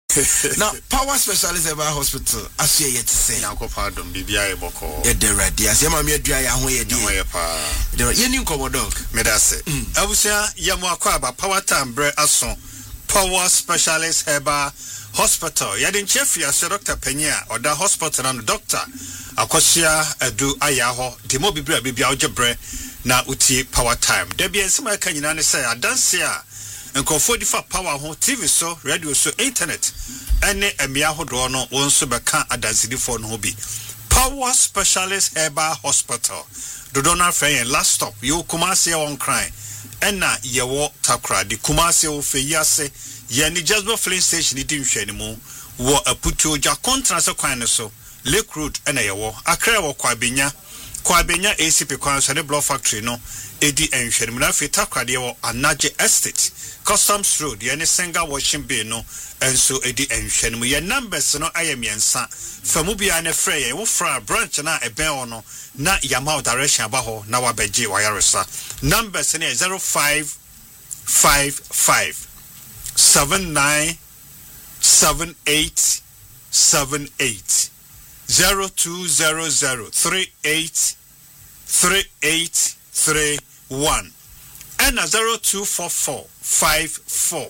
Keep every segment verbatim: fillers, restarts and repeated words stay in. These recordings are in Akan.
Now, Power Specialist Herbal Hospital, as you yet to say, Uncle Pardon, B B I Boko, a derrady, as your mammy dry away, dear. There are any common dog, Medase. I was here, Yamuakwaba, Power Time, Bre Asson, Power Specialist Herbal Hospital. Yadin Chefia, Sir Doctor Pena, or the hospital and the doctor. Akosia, Edu Ayaho, Dimobi Bre, Bibi Algebre, na uti Power Time. Debbie and some Canyon say, I dance here. And confirm for power home T V so radio so internet ene emia hodo no wonso beka adansidi for no bi Power Specialist Herbal Hospital dodona frey last stop you Kumasi on crime ena yewo takra di Kumasi o feyase ye ni Jasper Flint station di nhwe ni mu wo aputo ja contrast kwan so Lake Road ena yewo akra wo kwa benya kwa benya A C P kwan so ne block factory no edi enhwe ni mu na fe takra de wo Anaje Estate Customs Road, yani single washing bay no, and so edi enhwe mu ye numbers no ayemiensa. Famubia ane frey ye wo fra branch na ebe ono na yama direction abaho na wabeje wayaresa. Numbers ne zero five five five seven nine seven eight seven eight zero two zero zero three eight three eight three one. And a zero two four four five four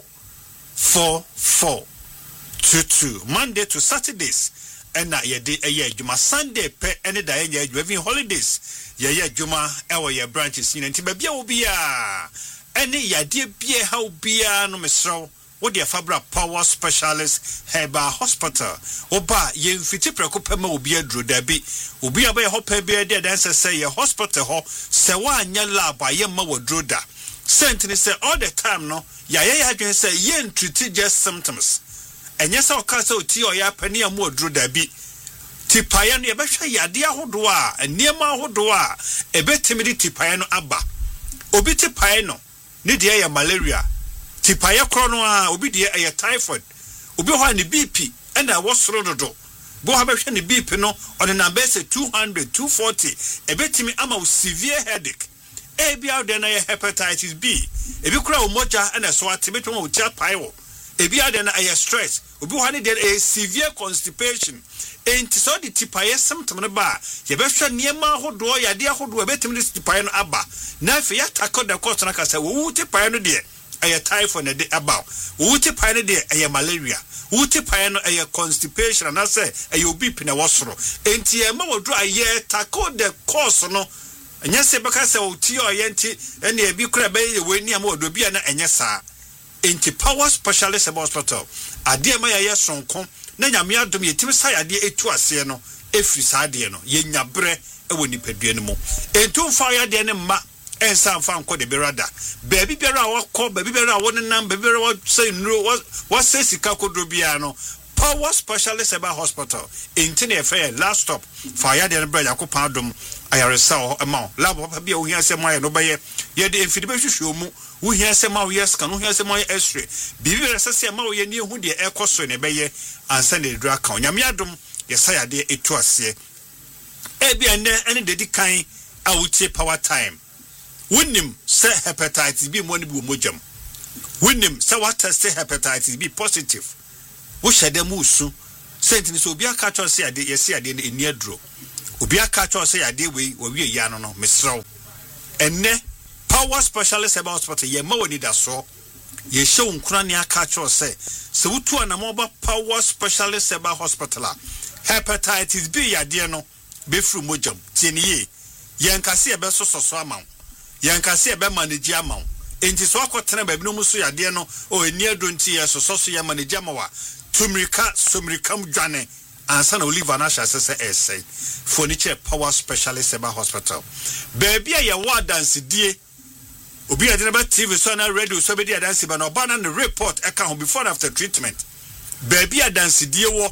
four four two two. Monday to Saturdays. And na ye day a year Juma Sunday pe any day ye having holidays. Ye ye Juma our ye branches in and Tibia will be a any ye dear beer how beer no misro. What dear Fabra Power Specialist Herbal Hospital. Oba ye fiti prekopema will be a drew debi. Will be a bay hope beer dead answer say ye hospital ho se wa nya lab by ye ma wodroda. Sentini say all the time no ya ya ya dwen say yen treat just symptoms enye say oka say oti o ya pani am odru da bi tipaya no ye behwa yade ahodo a eniema ahodo a ebetimi di tipaya no aba obi tipaya no ne de ya malaria tipaya kro no a obi de ya typhoid obi ho ne B P and I was rododo bo ha behwa ne B P no on na base two hundred two forty ebetimi ama severe headache. A B out there hepatitis B. If you cry moja and a swat, a bit more chat pile. A B out there stress. Ubu honey there a severe constipation. Ain't so the tipaya symptom in the bar. You better near my whole door, ya dear who do a better minister to Piano Abba. Now, if you tackle the cost, like I said, who tip Piano dear? A typhoid a day about. Who tip Piano dear? A malaria. Who tip Piano a constipation and I say, a you beep in a wasro. Ain't ye more dry year tackle the cost no. And yes, because I will tell you, and ye be crab when you more do be an anyasa. Into Power Specialist Hospital. A dear my yes on com, Nanya Mia do me a timsai idea to a sieno, if you sadiano, yenya bre, a winny pedianimo. And two fire denima, and some found called the berada. Baby Bera, what call baby Bera, one and number, baby, what say no, what says Chicago Drubiano. Power Specialist Herbal Hospital. In Tine Fair, last stop, fire the bread, I could pardon. I are a sour amount. Love be who has some my no by yet the infidibation show who has some more yes can who has some more extra. Be very assassin more ye near who the air cost in a bayer and send a drag on Yamiadum. Yes, I did it to us here. Ebby and then any dedicating I would say Power Time. Win him, say hepatitis B money mojum. Win him, say what test hepatitis B positive. Wish I demusu. Sentence will be a catch or say I did yes, I did in near draw. Obi catch or say I did we we yano no misro. And ne Power Specialist Herbal Hospital ye mo need that so. Ye show uncrania catch or say. So to an mobile Power Specialist Herbal Hospital. Hepatitis B ya dear no be through mojum. Tienye. Yankasi a beso so amount. Yankasi a be manage amount. Enti so akotena ba bi no muso ya de no o enia donti ya so so ya manager ma wa tumrika sumrika mdwane ansa na Oliver na sha sese essay furniture Power Specialist Herbal Hospital baby ya wa dance die obi ya de ba T V so na radio so be dia dance ba no ba na report eka ho before and after treatment baby ya dance die wo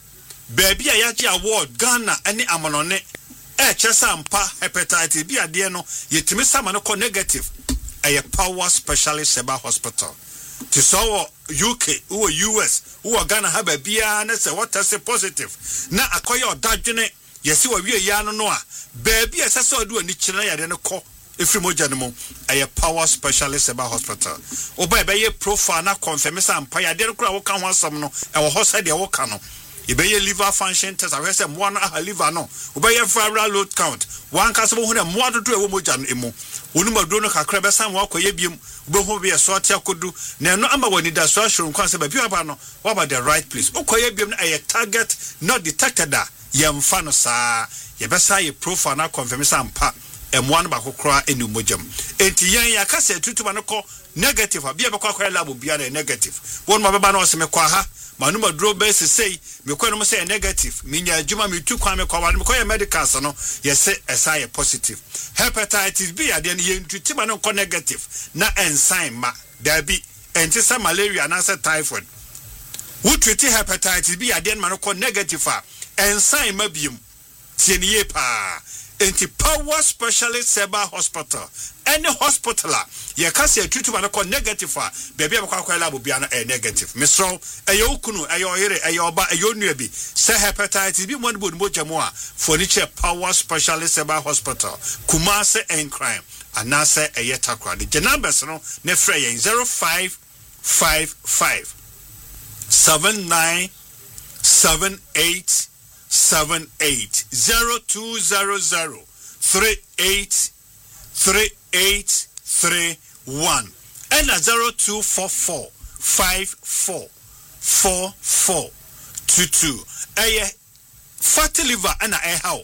baby ya ya award Ghana ani amonone e chesa mpa hepatitis B ade no yetimi sama no ko negative a Power Specialist Herbal Hospital. To saw U K, who U S, who are gonna have a beer and say what is positive. Now acquire dajune, yes, you are yano noa. Baby, as I saw do a nichina ya then a call. efiri mogya no mu ɛyɛ power specialist eba hospital oba ɛbɛyɛ profile na confirm sa ampa ya de kora wo ka ho asɛm no ɛwɔ hɔ sɛ de wo ka no ɛbɛyɛ liver function test ahwɛ sɛ mmoa no aha liver no wobɛyɛ viral load count wan ka sɛ wo hu na mmoa dodo ɛwɔ mogya no emu wonu maduro no kakra bɛsan wo akɔyɛ biem wobɛhu bi ɛso ate akodu na ɛno ama wani da so ahwere nkwan sɛ baabi aba no waba the right place wokɔyɛ biem no ɛyɛ target not detected a yɛmfa no saa yɛbɛsa yɛ profile na confirm sa ampa ɛmoa no bako kora ɛni mogyam enti yɛn yɛaka sɛ tutuma no kɔ negative a bia bɛkɔ akɔyɛ lab bia na negative wɔn ma bɛba na ɔsɛ mekɔ ha ma no maduro bɛ sesei mekɔ no mo sɛ negative minya adwuma metu kwan mekɔ wa no mekɔ medicals no yɛsɛ ɛsa yɛ positive hepatitis B adeɛ no yɛn tutuma no kɔ negative na ensign ma dabi enti sɛ malaria na sɛ typhoid wo treat hepatitis B adeɛ no kɔ negative a ensign ma biem tie ne ye pa enti power specialist Seba hospital any hospital ye ka se tutuma no ko negative a baby abakwa akwa lab bia no e negative misro eyo ukunu eyo yere eyo ba eyo nua bi se hepatitis bi mo no bodmo jamo a furniture power specialist Seba hospital Kumase and crime anase eye takra the numbers no ne frɛ yen zero five five five seven nine seven eight seven eight zero two zero zero three eight three eight three one and a zero two four four five four four four two two. A fatty liver and a how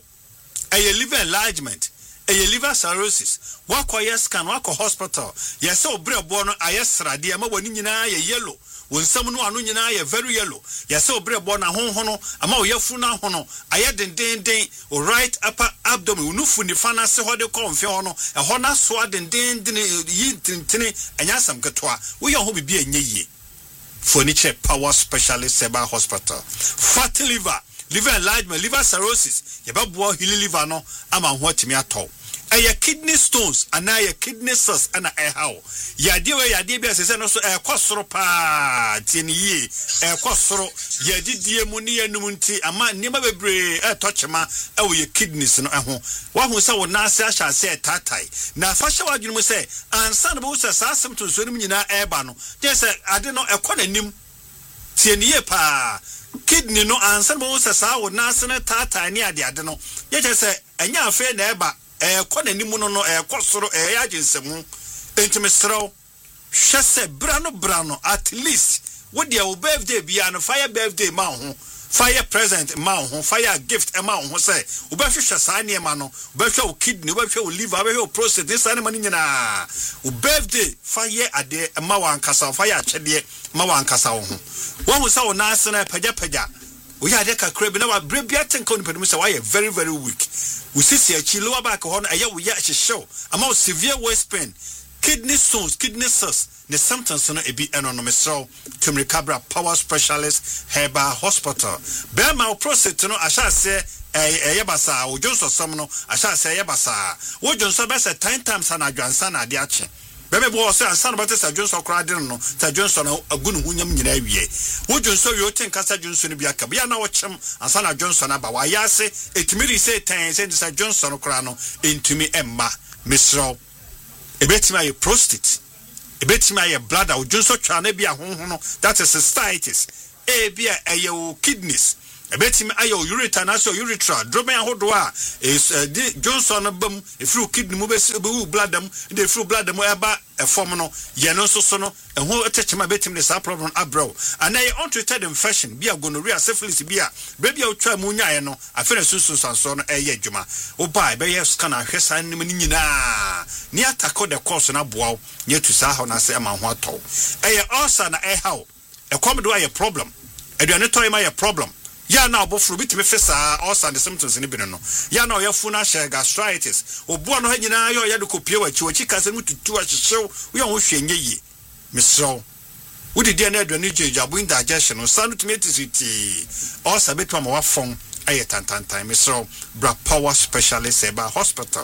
a liver enlargement, a liver cirrhosis. Wako scan wako hospital. Yes, so bre bono ayesra di ama wanina ye yellow. When someone anu nyina ye very yellow ya se obre bo na honho no ama oyafu na ho no aye den den den o right upper abdomen unufu ni fa na se ho de konfe ho no e ho na so den den den yi tintini anya sam ketwa wo ye ho bibia enye yie furniture power specialist Seba hospital fatty liver liver enlargement liver cirrhosis ye ba bo hili liver no ama ho atimi atɔ a kidney stones and a kidney cells and a how yadi we yadi be asese no so e kwosoro pa tieni ye e kwosoro yadi die mu ne yanum nti ama niema bebre e tochema e wo ye kidneys no ho wa hu se wo na ase ahya se tatai na fa hye wadwunu mu se ansa no bo se sa symptoms so nim nyina e ba no je se ade no e kɔ nanim tieni ye pa kidney no ansa no bo se sa wo na ase ne tatai ne ade ade no je je se enya afa na e ba eh kona ni mu no no eh kosoro eh aginsemu entimesro hwese brano brano at least wo dia wo birthday bia no fire birthday ma ho fire present ma ho fire gift ma ho say wo ba hwehwe saa ne ma no wo ba hwehwe wo kidney wo ba hwehwe wo liver wo ba hwehwe wo prostate this ane ma nyina wo birthday fire ade ma wa ankasa fire akyede ma wa ankasa wo ho wo hu sa wo na ase na pagya pagya we had a crab na wa brebia tenko ni pedum say why very very weak we see a lower back on a year we ya show amount severe waist pain kidney stones kidney cells the symptoms no e bi anonymous so to recover power specialist Heba hospital be ma prostate no asha say eh yebasa o jonso som no asha say yebasa wo jonso be say ten times na adwansa na ade ache bebe bo say ansa no be say jonso kra de no say jonso na agunu hunyam nyina awie wo jonso wi o ten kasa jonso no bi aka bia na wo chem ansa na jonso na ba wa yase etimiri say ten say say jonso no kra no entumi emma misro ebetima ye prostate ebetima ye bladder o jonso twa na bia honho no that is cystitis e bia eye o kidneys ebetima ayo ureter na so urethra dromen ahodo a is Johnson bam efru kidney mu be be bladder mu de efru bladder mu eba efom no ye no so so no eho etechema betim ne sa problem abrow and na untreated infection bia gonorrhea syphilis bia bia otwa mu nyae no afere sunsun sanso no eye adwuma oba be ye scan ahwesa nim ni nyina ni atako de course na boaw ye tu sa ho na se ma ho atɔ eye ulcer na e haw e come do a problem aduane toy ma ye problem ya na obofru bitime fesa ulcer the symptoms ni bi no ya na oyafu na share gastritis obuo no hanyina ya oyade kopie wachi wachi kase mu tutu ahyew wo ho hwenye yi misro wodi dia na aduane jejabu indigestion no sanu tumetisiti ulcer betwa ma wafon aye tantantan misro bra power specialist Seba hospital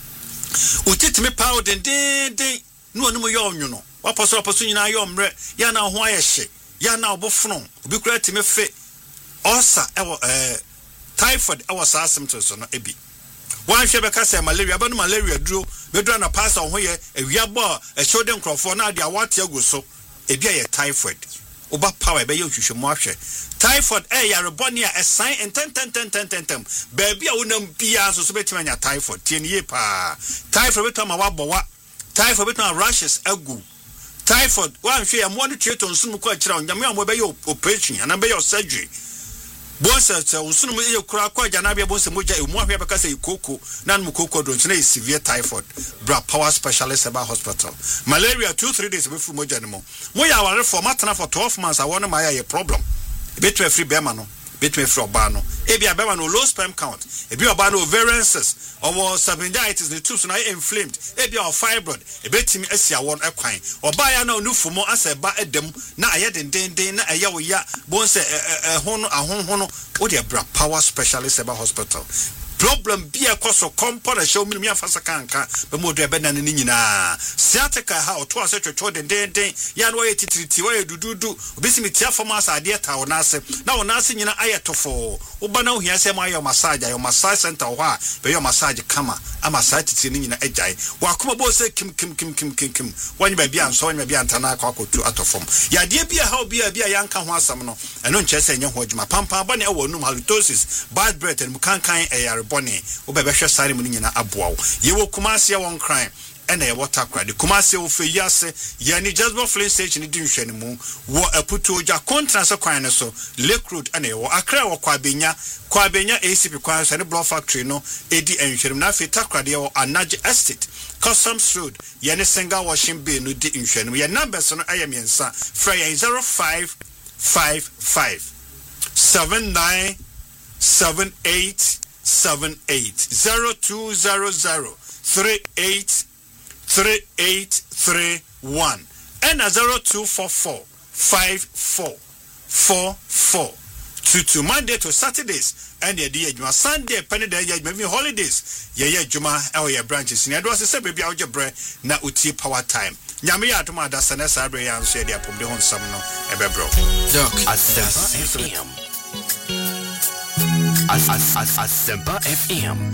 utitime power den den den no anu yo onwuno waposo waposo nyina yo mre ya na ho ayehye ya na obofru obi kura time fe ulcer ewo eh typhoid ewo sa symptoms no ebi One shebe ka say malaria ba no malaria duro bedura na pass on ho ye awiabo a show den crofo na dia wate agu so e bia ye typhoid oba power be ye hwehwemu ahwe typhoid e yare boni a sign and ten ten ten ten ten ten baby a wonam bia so so betima nya typhoid tie ne ye pa typhoid betama wa bowa typhoid betama rashes agu typhoid one hwe ya mo no tweton sum ko akira nyame a mo be ye operation ana be ye surgery bonsa se unsunu mu ye kura kwa jana bia bonsa moja e mu ahwe beka say koko na no koko don na severe typhoid bra power specialist about hospital malaria two three days be fu moja ne mo mo ya ware for matana for twelve months a won ma ya problem betwe free bema no betwe free oba no e bia bema no low sperm count e bia oba no ovarian cyst or sabinditis the tubes na inflamed e bia fibroid e betimi asia won ekwan oba ya na onufu mo aseba edem na aye den den den na aye wo ya bon se hono ahonhono wo de bra power specialist about hospital problem bia koso compound show me me afasa kanka be mo do be na ne nyina sciatica ha oto ase twetwo den den den ya no ye titiriti wa ye dududu obisimi tia forma asa ade ta wona ase na wona ase nyina ayetofo uba na ohia se ma ayo massage ayo massage center ho a be yo massage kama ama massage titi ne nyina agyae wa kuma bo se kim kim kim kim kim kim wani ba bia nso wani ba bia ntana akwa kotu atofom ya de bia ha bia bia yanka ho asam no eno nche se nye ho adwuma pampa ba ne e wonum halitosis bad breath and mukankan e boni obebehwe sare mu nyina aboawo yewo kumase ya won crime ena ye water crowd kumase wo fe yase ye ni Jasper Flint station ni dinhwe ne mu wo aputu oja contrast kwan ne so Lake Road ena ye wo akra wo kwa benya kwa benya A C P kwan so ne block factory no edi enhwerem na fe takrade ye wo Anaje Estate Customs Road ye ne single washing bay no di nhwe ne ye numbers no ayemiensa fra ye zero five five five seven nine seven eight seven eight zero two zero zero three eight three eight three one and a zero two four four five four four four two two Monday to Saturdays and the day Juma Sunday penny day maybe holidays ye ye Juma our your branches in was a baby out your bread na uti power time nyame ya atoma da sana sabre ya nso dia pom de hon sam no ebebro doc Asempa F M Asempa F M